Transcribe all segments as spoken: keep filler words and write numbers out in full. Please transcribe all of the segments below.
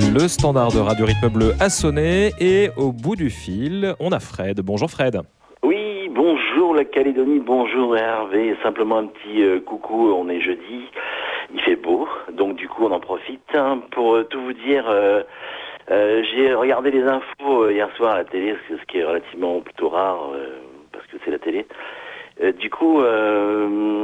Le standard de Radio Rythme Bleu a sonné et au bout du fil, on a Fred. Bonjour Fred. Oui, bonjour la Calédonie, bonjour Hervé. Simplement un petit euh, coucou, on est jeudi, il fait beau, donc du coup on en profite. Hein, pour euh, tout vous dire, euh, euh, j'ai regardé les infos euh, hier soir à la télé, ce qui est relativement plutôt rare, euh, parce que c'est la télé. Euh, du coup, euh,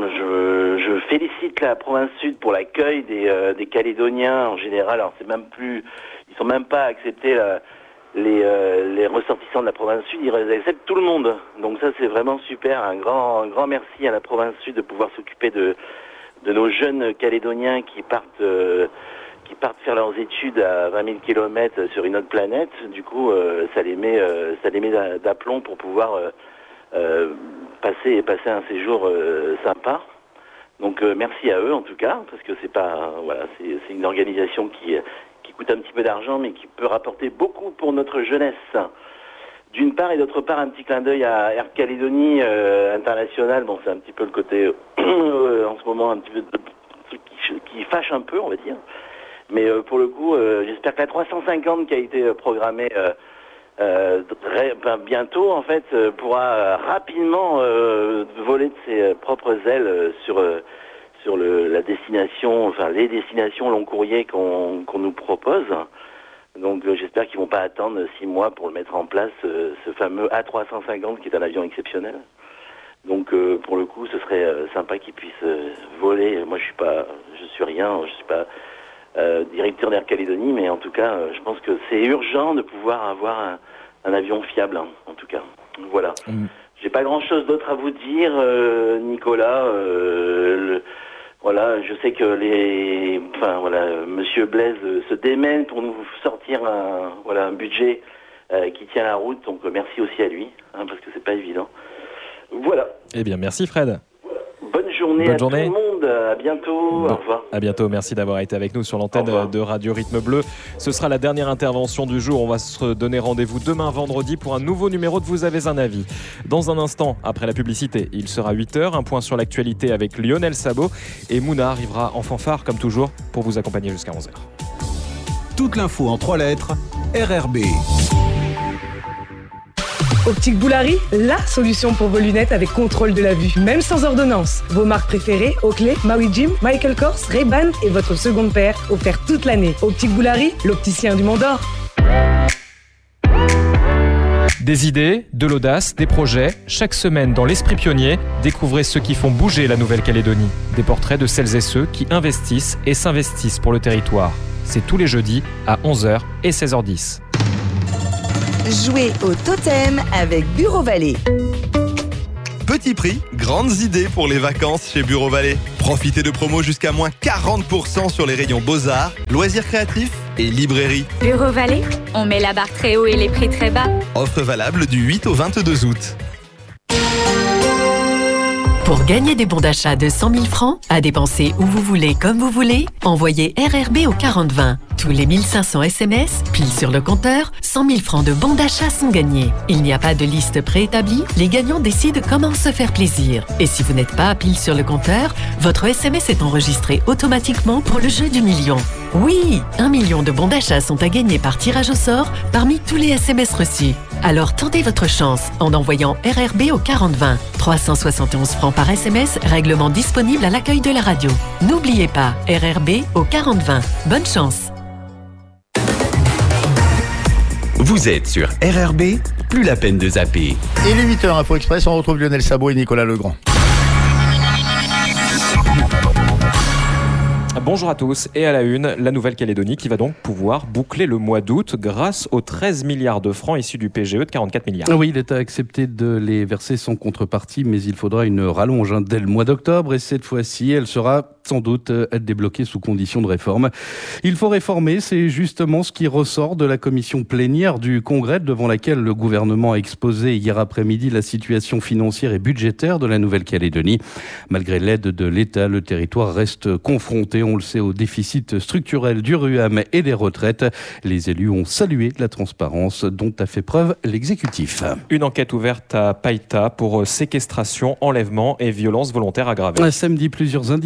je, je félicite la province sud pour l'accueil des, euh, des Calédoniens en général. Alors c'est même plus, ils sont même pas acceptés la, les, euh, les ressortissants de la province sud, ils acceptent tout le monde. Donc ça c'est vraiment super. Un grand, un grand merci à la province sud de pouvoir s'occuper de, de nos jeunes Calédoniens qui partent, euh, qui partent faire leurs études à vingt mille kilomètres sur une autre planète. Du coup, euh, ça les met, euh, ça les met d'aplomb pour pouvoir euh, euh, passer passer un séjour euh, sympa. Donc euh, merci à eux en tout cas, parce que c'est pas voilà, c'est c'est une organisation qui qui coûte un petit peu d'argent mais qui peut rapporter beaucoup pour notre jeunesse. D'une part, et d'autre part un petit clin d'œil à Air Calédonie euh, International. Bon, c'est un petit peu le côté euh, en ce moment un petit peu de truc qui, qui fâche un peu, on va dire. Mais euh, pour le coup, euh, j'espère que la trois cent cinquante qui a été programmée euh, Euh, ben, bientôt en fait euh, pourra euh, rapidement euh, voler de ses euh, propres ailes euh, sur euh, sur le, la destination, enfin les destinations long courrier qu'on qu'on nous propose. Donc euh, j'espère qu'ils vont pas attendre six mois pour le mettre en place, euh, ce fameux A trois cent cinquante qui est un avion exceptionnel. Donc euh, pour le coup ce serait euh, sympa qu'ils puissent euh, voler. Moi je suis pas, je suis rien, je suis pas Euh, directeur d'Air Calédonie, mais en tout cas, euh, je pense que c'est urgent de pouvoir avoir un, un avion fiable, hein, en tout cas. Voilà. Mmh. J'ai pas grand-chose d'autre à vous dire, euh, Nicolas. Euh, le, voilà, je sais que les, enfin voilà, Monsieur Blaise se démène pour nous sortir un, voilà, un budget euh, qui tient la route. Donc merci aussi à lui, hein, parce que c'est pas évident. Voilà. Eh bien, merci Fred. Bonne journée Bonne à journée. tout le monde. À bientôt. Bon, au revoir. À bientôt. Merci d'avoir été avec nous sur l'antenne de Radio Rythme Bleu. Ce sera la dernière intervention du jour. On va se donner rendez-vous demain vendredi pour un nouveau numéro de Vous avez un avis. Dans un instant, après la publicité, il sera huit heures. Un point sur l'actualité avec Lionel Sabot. Et Mouna arrivera en fanfare, comme toujours, pour vous accompagner jusqu'à onze heures. Toute l'info en trois lettres, R R B. Optique Boulari, la solution pour vos lunettes avec contrôle de la vue, même sans ordonnance. Vos marques préférées, Oakley, Maui Jim, Michael Kors, Ray-Ban et votre seconde paire offerte toute l'année. Optique Boulari, l'opticien du Mont d'Or. Des idées, de l'audace, des projets. Chaque semaine dans l'Esprit Pionnier, découvrez ceux qui font bouger la Nouvelle-Calédonie. Des portraits de celles et ceux qui investissent et s'investissent pour le territoire. C'est tous les jeudis à onze heures et seize heures dix. Jouez au totem avec Bureau Vallée. Petit prix, grandes idées pour les vacances chez Bureau Vallée. Profitez de promos jusqu'à moins quarante pour cent sur les rayons Beaux-Arts, loisirs créatifs et librairie. Bureau Vallée, on met la barre très haut et les prix très bas. Offre valable du huit au vingt-deux août. Pour gagner des bons d'achat de cent mille francs, à dépenser où vous voulez, comme vous voulez, envoyez R R B au quarante vingt. Tous les mille cinq cents S M S, pile sur le compteur, cent mille francs de bons d'achat sont gagnés. Il n'y a pas de liste préétablie, les gagnants décident comment se faire plaisir. Et si vous n'êtes pas à pile sur le compteur, votre S M S est enregistré automatiquement pour le jeu du million. Oui, un million de bons d'achat sont à gagner par tirage au sort parmi tous les S M S reçus. Alors tentez votre chance en envoyant R R B au quarante vingt. trois cent soixante et onze francs par S M S, règlement disponible à l'accueil de la radio. N'oubliez pas, R R B au quarante vingt. Bonne chance. Vous êtes sur R R B, plus la peine de zapper. Il est huit heures, Info Express, on retrouve Lionel Sabot et Nicolas Legrand. Bonjour à tous et à la une, la Nouvelle-Calédonie qui va donc pouvoir boucler le mois d'août grâce aux treize milliards de francs issus du P G E de quarante-quatre milliards. Oui, l'État a accepté de les verser sans contrepartie, mais il faudra une rallonge hein, dès le mois d'octobre et cette fois-ci, elle sera sans doute être débloquée sous condition de réforme. Il faut réformer, c'est justement ce qui ressort de la commission plénière du Congrès devant laquelle le gouvernement a exposé hier après-midi la situation financière et budgétaire de la Nouvelle-Calédonie. Malgré l'aide de l'État, le territoire reste confronté, on le sait, au déficit structurel du R U A M et des retraites. Les élus ont salué la transparence dont a fait preuve l'exécutif. Une enquête ouverte à Païta pour séquestration, enlèvement et violence volontaire aggravée. Samedi, plusieurs individus ont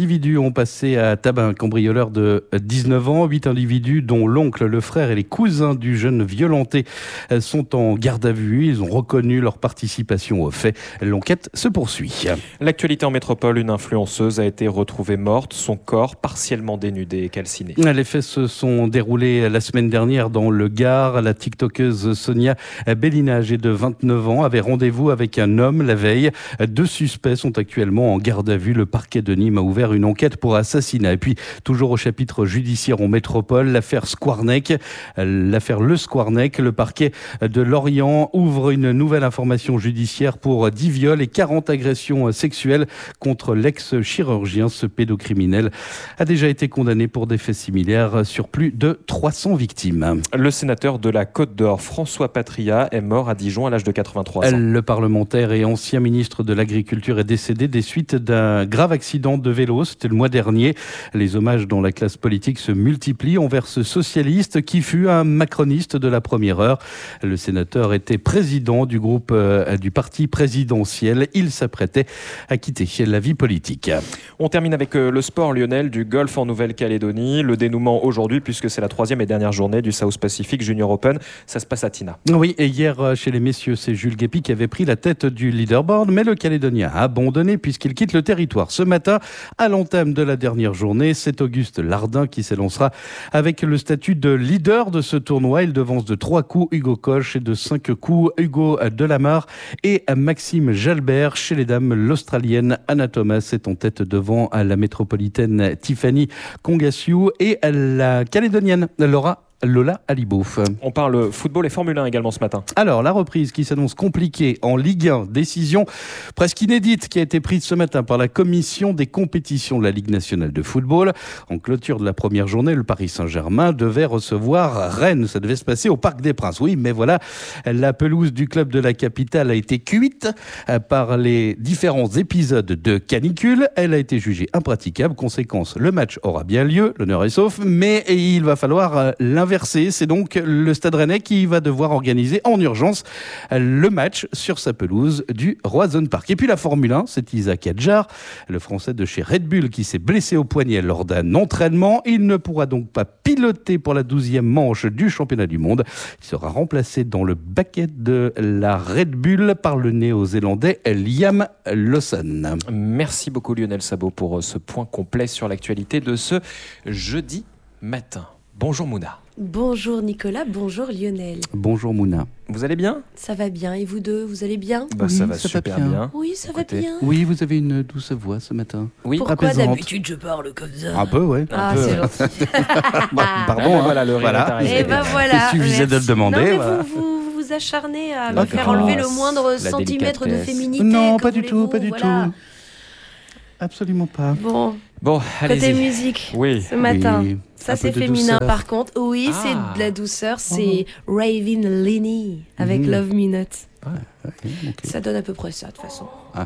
avons passé à tabac un cambrioleur de dix-neuf ans. Huit individus, dont l'oncle, le frère et les cousins du jeune violenté, sont en garde à vue. Ils ont reconnu leur participation au fait. L'enquête se poursuit. L'actualité en métropole, une influenceuse a été retrouvée morte, son corps partiellement dénudé et calciné. Les faits se sont déroulés la semaine dernière dans le Gard. La tiktokeuse Sonia Bellina, âgée de vingt-neuf ans, avait rendez-vous avec un homme la veille. Deux suspects sont actuellement en garde à vue. Le parquet de Nîmes a ouvert une enquête pour assassinat. Et puis, toujours au chapitre judiciaire en métropole, l'affaire Squarneck, l'affaire Le Squarneck. Le parquet de Lorient ouvre une nouvelle information judiciaire pour dix viols et quarante agressions sexuelles contre l'ex-chirurgien. Ce pédocriminel a déjà été condamné pour des faits similaires sur plus de trois cents victimes. Le sénateur de la Côte d'Or, François Patria, est mort à Dijon à l'âge de quatre-vingt-trois ans. Le parlementaire et ancien ministre de l'Agriculture est décédé des suites d'un grave accident de vélo. C'était le mois dernier. Les hommages dans la classe politique se multiplient envers ce socialiste qui fut un macroniste de la première heure. Le sénateur était président du groupe euh, du parti présidentiel. Il s'apprêtait à quitter la vie politique. On termine avec euh, le sport, Lionel, du golf en Nouvelle-Calédonie. Le dénouement aujourd'hui, puisque c'est la troisième et dernière journée du South Pacific Junior Open. Ça se passe à Tina. Oui, et hier, chez les messieurs, c'est Jules Guépi qui avait pris la tête du leaderboard, mais le Calédonien a abandonné puisqu'il quitte le territoire. Ce matin, à l'entame de la dernière journée, c'est Auguste Lardin qui s'élancera avec le statut de leader de ce tournoi. Il devance de trois coups Hugo Koch et de cinq coups Hugo Delamarre et Maxime Jalbert. Chez les dames, l'Australienne Anna Thomas est en tête devant la métropolitaine Tiffany Kongasiu et la Calédonienne Laura Lola Alibouf. On parle football et Formule un également ce matin. Alors, la reprise qui s'annonce compliquée en Ligue un, décision presque inédite qui a été prise ce matin par la commission des compétitions de la Ligue nationale de football. En clôture de la première journée, le Paris Saint-Germain devait recevoir Rennes. Ça devait se passer au Parc des Princes. Oui, mais voilà, la pelouse du club de la capitale a été cuite par les différents épisodes de canicule. Elle a été jugée impraticable. Conséquence, le match aura bien lieu, l'honneur est sauf, mais il va falloir l'inverser. C'est donc le Stade Rennais qui va devoir organiser en urgence le match sur sa pelouse du Roazhon Park. Et puis la Formule un, c'est Isaac Hadjar, le Français de chez Red Bull qui s'est blessé au poignet lors d'un entraînement. Il ne pourra donc pas piloter pour la douzième manche du championnat du monde. Il sera remplacé dans le baquet de la Red Bull par le néo-zélandais Liam Lawson. Merci beaucoup Lionel Sabot pour ce point complet sur l'actualité de ce jeudi matin. Bonjour Mouna. Bonjour Nicolas, bonjour Lionel. Bonjour Mouna. Vous allez bien ? Ça va bien, et vous deux, vous allez bien ? Bah, oui, ça va ça super va bien. bien. Oui, ça Écoutez. va bien. Oui, vous avez une douce voix ce matin. Oui. Pourquoi apaisante. d'habitude je parle comme ça ? Un peu, ouais. Ah, Un peu, c'est ouais. gentil. Bah, pardon, Ah, hein. voilà, le rire Voilà. est arrivé. Et ben voilà. Il suffisait merci. de le demander, Non, mais voilà. vous, vous vous acharnez à me D'accord. faire enlever le moindre La centimètre de délicatesse. féminité. Non, que pas du tout, voulez-vous, pas du voilà. tout. Absolument pas. Bon, Bon, côté allez-y. musique, Oui. ce matin. Oui, Ça, un c'est peu de féminin, douceur. par contre. Oui, Ah. c'est de la douceur. C'est Raven Lenny avec Mhm. Love Me Not. Ouais, ok. Ça donne à peu près ça, de toute façon. Ah.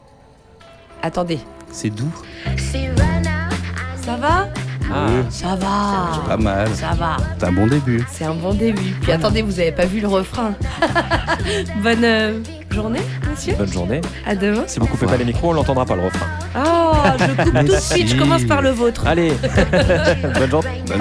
Attendez. C'est doux. Ça va ? Ah. Ça va. Pas mal. Ça va. C'est un bon début. C'est un bon début. Puis attendez, vous avez pas vu le refrain. Bonne euh, journée, monsieur. Bonne journée. À demain. Si vous coupez pas les micros, on l'entendra pas le refrain. Oh, je coupe tout de suite. Je commence par le vôtre. Allez. Bonne journée.